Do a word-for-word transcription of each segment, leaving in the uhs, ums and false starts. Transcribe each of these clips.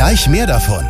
Gleich mehr davon.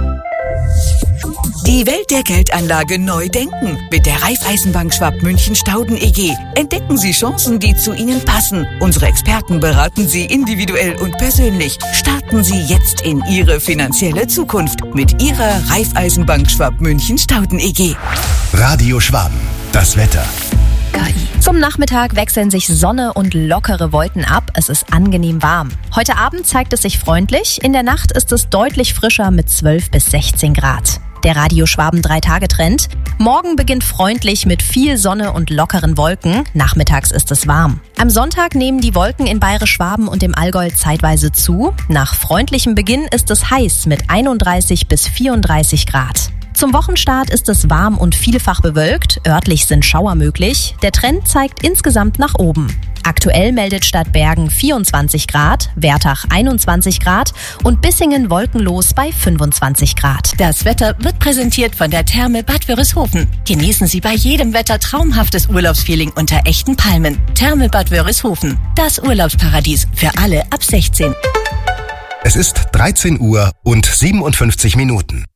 Die Welt der Geldanlage neu denken. Mit der Raiffeisenbank Schwab-München-Stauden E G entdecken Sie Chancen, die zu Ihnen passen. Unsere Experten beraten Sie individuell und persönlich. Starten Sie jetzt in Ihre finanzielle Zukunft mit Ihrer Raiffeisenbank Schwab-München-Stauden E G. Radio Schwaben, das Wetter. Zum Nachmittag wechseln sich Sonne und lockere Wolken ab. Es ist angenehm warm. Heute Abend zeigt es sich freundlich. In der Nacht ist es deutlich frischer mit zwölf bis sechzehn Grad. Der Radio Schwaben drei Tage Trend. Morgen beginnt freundlich mit viel Sonne und lockeren Wolken. Nachmittags ist es warm. Am Sonntag nehmen die Wolken in Bayerisch-Schwaben und im Allgäu zeitweise zu. Nach freundlichem Beginn ist es heiß mit einunddreißig bis vierunddreißig Grad. Zum Wochenstart ist es warm und vielfach bewölkt. Örtlich sind Schauer möglich. Der Trend zeigt insgesamt nach oben. Aktuell meldet Stadtbergen vierundzwanzig Grad, Wertach einundzwanzig Grad und Bissingen wolkenlos bei fünfundzwanzig Grad. Das Wetter wird präsentiert von der Therme Bad Wörishofen. Genießen Sie bei jedem Wetter traumhaftes Urlaubsfeeling unter echten Palmen. Therme Bad Wörishofen, das Urlaubsparadies für alle ab sechzehn. Es ist dreizehn Uhr und siebenundfünfzig Minuten.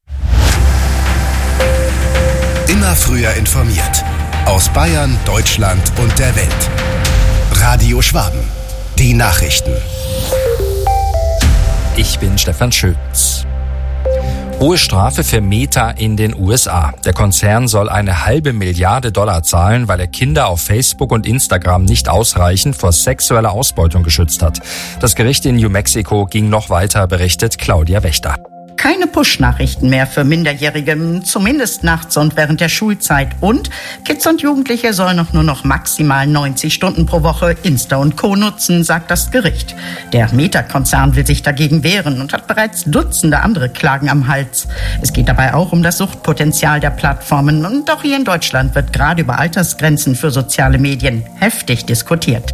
Immer früher informiert. Aus Bayern, Deutschland und der Welt. Radio Schwaben. Die Nachrichten. Ich bin Stefan Schütz. Hohe Strafe für Meta in den U S A. Der Konzern soll eine halbe Milliarde Dollar zahlen, weil er Kinder auf Facebook und Instagram nicht ausreichend vor sexueller Ausbeutung geschützt hat. Das Gericht in New Mexico ging noch weiter, berichtet Claudia Wächter. Keine Push-Nachrichten mehr für Minderjährige, zumindest nachts und während der Schulzeit. Und Kids und Jugendliche sollen auch nur noch maximal neunzig Stunden pro Woche Insta und Co. nutzen, sagt das Gericht. Der Meta-Konzern will sich dagegen wehren und hat bereits Dutzende andere Klagen am Hals. Es geht dabei auch um das Suchtpotenzial der Plattformen. Und auch hier in Deutschland wird gerade über Altersgrenzen für soziale Medien heftig diskutiert.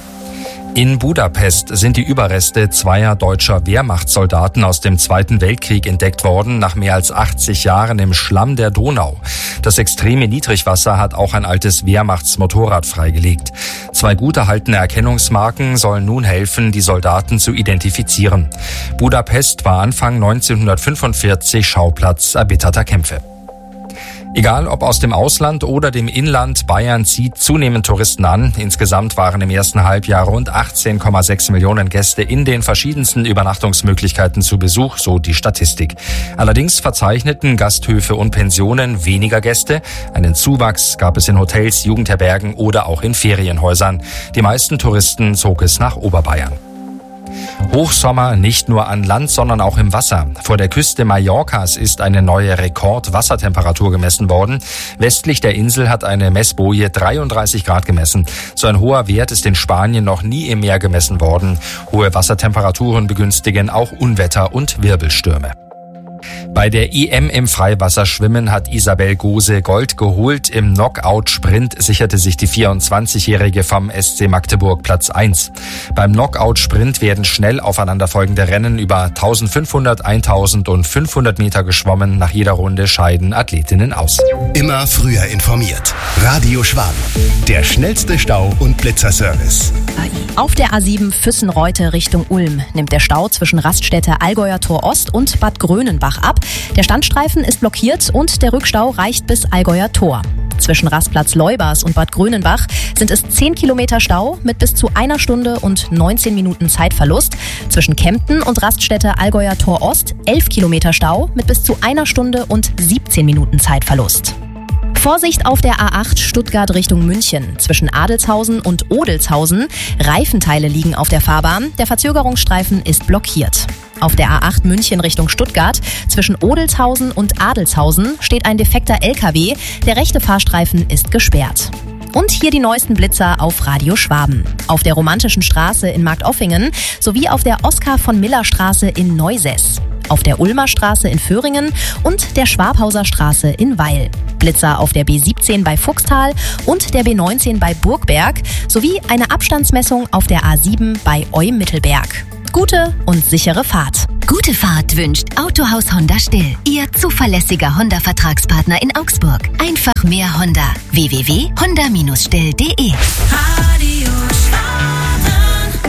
In Budapest sind die Überreste zweier deutscher Wehrmachtssoldaten aus dem Zweiten Weltkrieg entdeckt worden, nach mehr als achtzig Jahren im Schlamm der Donau. Das extreme Niedrigwasser hat auch ein altes Wehrmachtsmotorrad freigelegt. Zwei gut erhaltene Erkennungsmarken sollen nun helfen, die Soldaten zu identifizieren. Budapest war Anfang neunzehnhundertfünfundvierzig Schauplatz erbitterter Kämpfe. Egal ob aus dem Ausland oder dem Inland, Bayern zieht zunehmend Touristen an. Insgesamt waren im ersten Halbjahr rund achtzehn Komma sechs Millionen Gäste in den verschiedensten Übernachtungsmöglichkeiten zu Besuch, so die Statistik. Allerdings verzeichneten Gasthöfe und Pensionen weniger Gäste. Einen Zuwachs gab es in Hotels, Jugendherbergen oder auch in Ferienhäusern. Die meisten Touristen zog es nach Oberbayern. Hochsommer nicht nur an Land, sondern auch im Wasser. Vor der Küste Mallorcas ist eine neue Rekordwassertemperatur gemessen worden. Westlich der Insel hat eine Messboje dreiunddreißig Grad gemessen. So ein hoher Wert ist in Spanien noch nie im Meer gemessen worden. Hohe Wassertemperaturen begünstigen auch Unwetter und Wirbelstürme. Bei der E M im Freiwasserschwimmen hat Isabel Gose Gold geholt. Im Knockout-Sprint sicherte sich die vierundzwanzigjährige vom S C Magdeburg Platz eins. Beim Knockout-Sprint werden schnell aufeinanderfolgende Rennen über eintausendfünfhundert, eintausend und fünfhundert Meter geschwommen. Nach jeder Runde scheiden Athletinnen aus. Immer früher informiert. Radio Schwaben. Der schnellste Stau- und Blitzerservice. Auf der A sieben Füssenreute Richtung Ulm nimmt der Stau zwischen Raststätte Allgäuer Tor Ost und Bad Grönenbach ab. Der Standstreifen ist blockiert und der Rückstau reicht bis Allgäuer Tor. Zwischen Rastplatz Leubers und Bad Grönenbach sind es zehn Kilometer Stau mit bis zu einer Stunde und neunzehn Minuten Zeitverlust. Zwischen Kempten und Raststätte Allgäuer Tor Ost elf Kilometer Stau mit bis zu einer Stunde und siebzehn Minuten Zeitverlust. Vorsicht auf der A acht Stuttgart Richtung München. Zwischen Adelshausen und Odelshausen. Reifenteile liegen auf der Fahrbahn. Der Verzögerungsstreifen ist blockiert. Auf der A acht München Richtung Stuttgart zwischen Odelshausen und Adelshausen steht ein defekter L K W. Der rechte Fahrstreifen ist gesperrt. Und hier die neuesten Blitzer auf Radio Schwaben. Auf der Romantischen Straße in Marktoffingen sowie auf der Oskar von Miller Straße in Neusess. Auf der Ulmer Straße in Föhringen und der Schwabhauser Straße in Weil. Blitzer auf der B siebzehn bei Fuchstal und der B neunzehn bei Burgberg sowie eine Abstandsmessung auf der A sieben bei Eu-Mittelberg. Gute und sichere Fahrt. Gute Fahrt wünscht Autohaus Honda Still. Ihr zuverlässiger Honda-Vertragspartner in Augsburg. Einfach mehr Honda. w w w punkt honda Bindestrich still punkt d e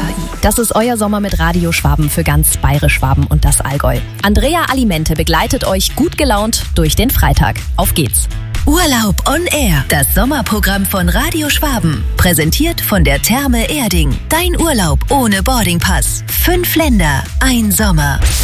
Das ist euer Sommer mit Radio Schwaben für ganz Bayerisch-Schwaben und das Allgäu. Andrea Alimente begleitet euch gut gelaunt durch den Freitag. Auf geht's! Urlaub on Air, das Sommerprogramm von Radio Schwaben. Präsentiert von der Therme Erding. Dein Urlaub ohne Boardingpass. Fünf Länder, ein Sommer.